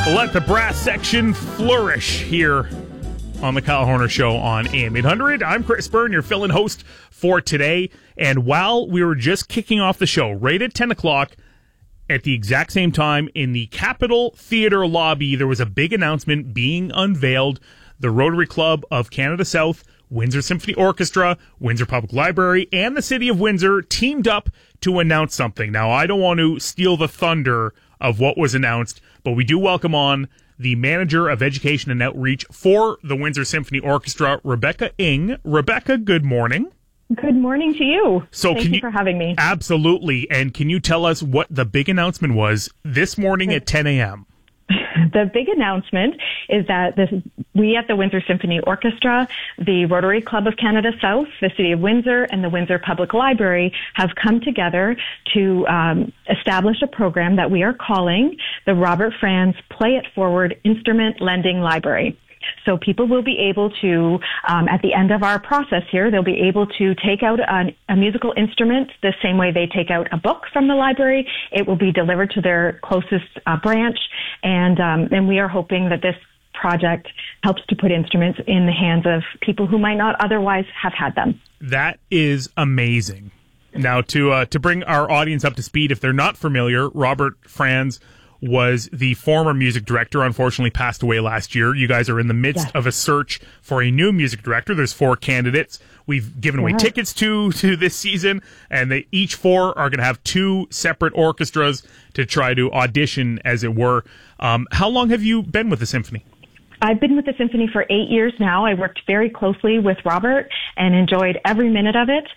Let the brass section flourish here on the Kyle Horner Show on AM 800. I'm Chris Byrne, your fill-in host for today. And while we were just kicking off the show, right at 10 o'clock, at the exact same time, in the Capitol Theatre lobby, there was a big announcement being unveiled. The Rotary Club of Canada South, Windsor Symphony Orchestra, Windsor Public Library, and the City of Windsor teamed up to announce something. Now, I don't want to steal the thunder of what was announced, but we do welcome on the Manager of Education and Outreach for the Windsor Symphony Orchestra, Rebecca Ing. Rebecca, good morning. Good morning to you. So Thank you for having me. Absolutely. And can you tell us what the big announcement was this morning at 10 a.m.? The big announcement is that we at the Windsor Symphony Orchestra, the Rotary Club of Canada South, the City of Windsor, and the Windsor Public Library have come together to establish a program that we are calling the Robert Franz Play It Forward Instrument Lending Library. So people will be able to, at the end of our process here, they'll be able to take out a musical instrument the same way they take out a book from the library. It will be delivered to their closest branch, and we are hoping that this project helps to put instruments in the hands of people who might not otherwise have had them. That is amazing. Now, to bring our audience up to speed, if they're not familiar, Robert Franz was the former music director, unfortunately passed away last year. You guys are in the midst of a search for a new music director. There's 4 candidates we've given away tickets to this season, and each 4 are going to have 2 separate orchestras to try to audition, as it were. How long have you been with the symphony? I've been with the symphony for 8 years now. I worked very closely with Robert and enjoyed every minute of it.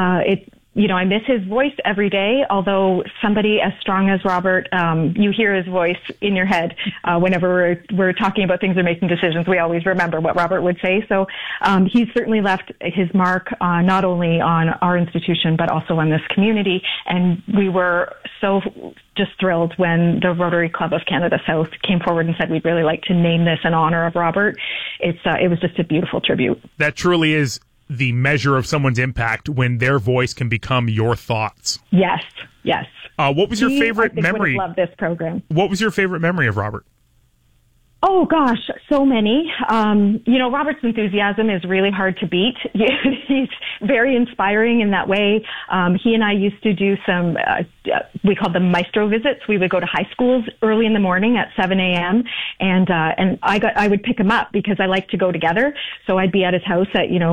I miss his voice every day, although somebody as strong as Robert, you hear his voice in your head. Whenever we're talking about things or making decisions, we always remember what Robert would say. So he's certainly left his mark not only on our institution, but also on this community. And we were so just thrilled when the Rotary Club of Canada South came forward and said, we'd really like to name this in honor of Robert. It was just a beautiful tribute. That truly is the measure of someone's impact when their voice can become your thoughts. Yes. What was your favorite memory? I love this program. What was your favorite memory of Robert? Oh gosh, so many. Robert's enthusiasm is really hard to beat. He's very inspiring in that way. He and I used to do some, we called them maestro visits. We would go to high schools early in the morning at 7 a.m. and I would pick him up because I like to go together. So I'd be at his house at,